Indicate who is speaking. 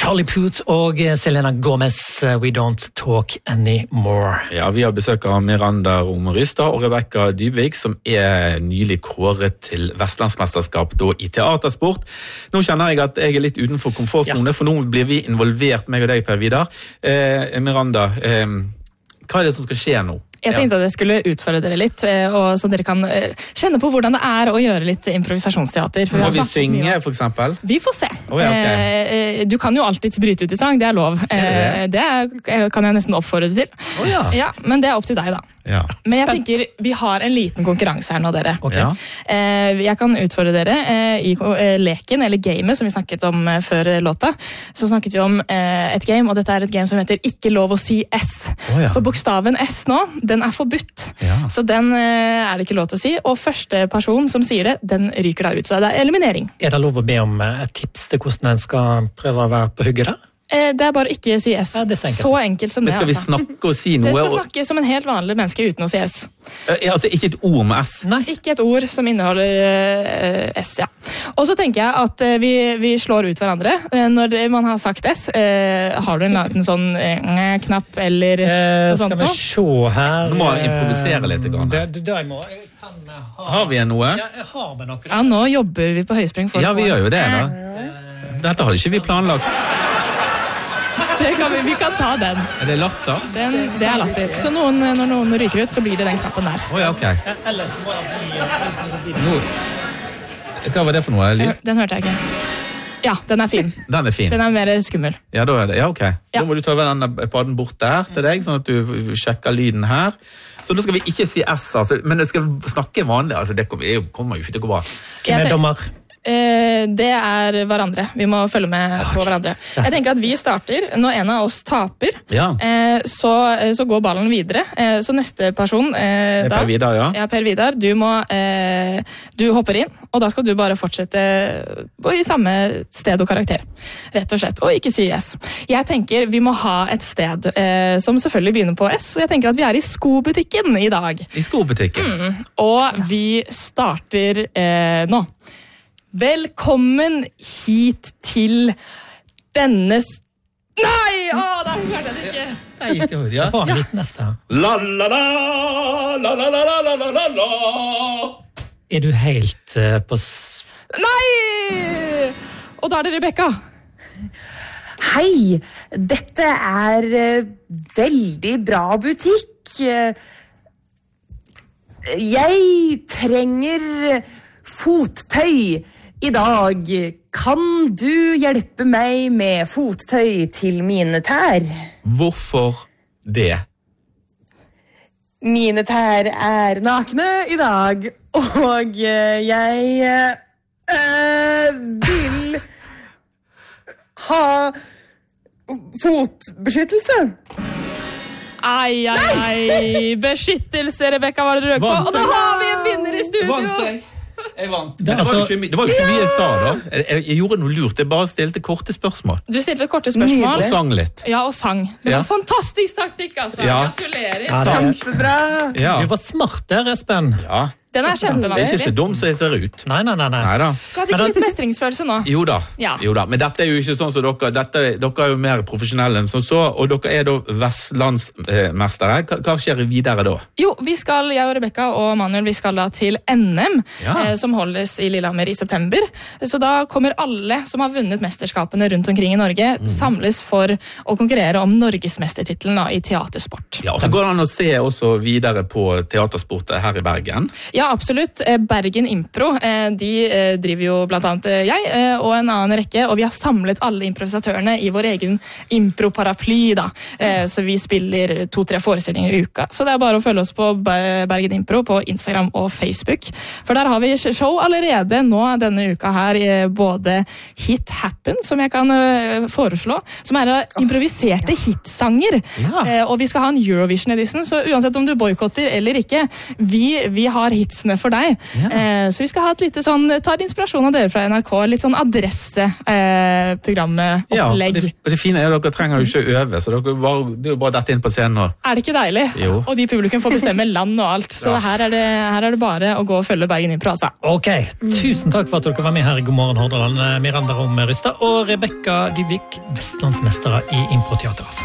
Speaker 1: Charlie Puth og Selena Gomez, We Don't Talk Anymore.
Speaker 2: Ja, vi har besøk av Miranda Romerystad og Rebecca Dybvik, som nylig kåret til Vestlandsmesterskap i teatersport. Nå kjenner jeg at jeg litt utenfor komfortzone, for nå blir vi involvert, meg og deg, Per Vidar. Miranda, hva det som skal skje nå?
Speaker 3: Jeg tenkte at jeg skulle utfordre dere litt, og så dere kan kjenne på hvordan det å gjøre litt improvisasjonsteater.
Speaker 2: Må vi synge, for eksempel?
Speaker 3: Vi får se.
Speaker 2: Okay.
Speaker 3: Du kan jo alltid bryte ut i sang, det lov. Det kan jeg nesten oppfordre til. Ja, men det opp til deg da.
Speaker 2: Ja.
Speaker 3: Men jeg tenker, vi har en liten konkurranse her nå, dere.
Speaker 1: Okay.
Speaker 3: Jeg kan utfordre dere i leken, eller gamet, som vi snakket om før låta. Så snakket vi om et game, og dette et game som heter Ikke lov å si S. Så bokstaven S nå, den forbudt. Så den det ikke lov til å si, og første person som sier det, den ryker da ut. Så det eliminering.
Speaker 1: Det lov å be om et tips til hvordan en skal prøve å være på hugget da?
Speaker 3: Det bare ikke si S. Så enkelt som det.
Speaker 2: Men skal vi snakke og si noe?
Speaker 3: Det skal snakke som en helt vanlig menneske uten å si S.
Speaker 2: Altså ikke et ord med S?
Speaker 3: Nei. Ikke et ord som inneholder S, ja. Og så tenker jeg at vi slår ut hverandre. Når man har sagt S, har du en liten sånn knapp eller noe sånt nå?
Speaker 1: Skal vi se her.
Speaker 2: Nå må jeg improvisere litt. Har vi noe?
Speaker 1: Ja, jeg har med noe.
Speaker 3: Ja, nå jobber vi på høyspreng.
Speaker 2: Ja, vi gjør jo det da. Dette har ikke vi planlagt.
Speaker 3: Vi kan ta den.
Speaker 2: Det latter?
Speaker 3: Det latter. Så når noen ryker ut, så blir det den knappen der.
Speaker 2: Ja, ok.
Speaker 1: Ellers må jeg bli...
Speaker 2: Hva var det for noe?
Speaker 3: Den hørte jeg ikke. Ja, den fin.
Speaker 2: Den fin.
Speaker 3: Den mer skummel.
Speaker 2: Ja, da det. Ja, ok. Da må du ta denne padden bort der til deg, sånn at du sjekker lyden her. Så nå skal vi ikke si S, altså, men det skal snakke vanlig. Altså, det kommer jo ikke til å gå bra.
Speaker 1: Hvem dommer?
Speaker 3: Det hverandre. Vi må følge med på hverandre. Jeg tenker at vi starter. Når en av oss taper, så går ballen videre. Så neste person
Speaker 2: Per Vidar, ja.
Speaker 3: Ja, Per Vidar, du hopper inn, og da skal du bare fortsette i samme sted og karakter. Rett og slett. Og ikke si S. Jeg tenker vi må ha et sted som selvfølgelig begynner på S. Jeg tenker at vi i skobutikken i dag.
Speaker 2: I skobutikken?
Speaker 3: Og vi starter nå. Velkommen hit til denne Nei! Der klarte jeg det ikke.
Speaker 2: Der gikk det ut, ja.
Speaker 1: Det var litt neste.
Speaker 2: La la la, la la la la la la la.
Speaker 1: Du helt på...
Speaker 3: Nei! Og da det Rebecca.
Speaker 4: Hei, dette veldig bra butikk. Jeg trenger fottøy i dag. Kan du hjelpe meg med fottøy til mine tær?
Speaker 2: Hvorfor det?
Speaker 4: Mine tær nakne i dag, og jeg vil ha fotbeskyttelse.
Speaker 3: Ai, beskyttelse, Rebecca, var det røk på. Og da har vi en vinner i studio.
Speaker 2: Jeg vant. Det var jo ikke mye jeg sa da. Jeg gjorde noe lurt. Jeg bare stilte korte spørsmål.
Speaker 3: Du stilte korte spørsmål.
Speaker 2: Og sang litt.
Speaker 3: Ja, og sang. Det var fantastisk taktikk, altså. Gratulerer.
Speaker 4: Kjempebra.
Speaker 1: Du var smart der, Espen.
Speaker 2: Ja.
Speaker 3: Den kjempevanskelig.
Speaker 2: Det er ikke så dum som jeg ser ut.
Speaker 1: Nei.
Speaker 2: Neida.
Speaker 3: Du hadde ikke litt mestringsfølelse nå?
Speaker 2: Jo da. Men dette jo ikke sånn som dere. Dere jo mer profesjonelle enn som så, og dere da Vestlandsmestere. Hva skjer videre da?
Speaker 3: Jo, jeg og Rebecca og Manuel, vi skal da til NM, som holdes i Lillehammer i september. Så da kommer alle som har vunnet mesterskapene rundt omkring i Norge, samles for å konkurrere om Norgesmestertitlen i teatersport.
Speaker 2: Ja, og så går det an å se også videre på teatersportet her i Bergen.
Speaker 3: Ja, absolutt. Bergen Impro, de driver jo blant annet jeg og en annen rekke, og vi har samlet alle improvisatørene i vår egen impro-paraply da. Så vi spiller 2-3 forestillinger i uka. Så det bare å følge oss på Bergen Impro på Instagram og Facebook. For der har vi show allerede nå denne uka her, både Hit Happen, som jeg kan foreslå, som improviserte hitsanger. Og vi skal ha en Eurovision Edition, så uansett om du boykotter eller ikke, vi har hit vitsene for deg. Så vi skal ha et lite sånn, ta inspirasjon av dere fra NRK, litt sånn adresseprogrammet-opplegg.
Speaker 2: Det fine er at dere trenger jo ikke øve, så det er jo bare dette inn på scenen.
Speaker 3: Er det ikke deilig?
Speaker 2: Jo.
Speaker 3: Og de publikum får bestemme land og alt, så her er det bare å gå og følge Bergen Impro, altså.
Speaker 1: Ok, tusen takk for at dere var med her i God morgen Hordaland, Miranda Rom Rystad og Rebecca Dybvik, vestlandsmestere i Improteater.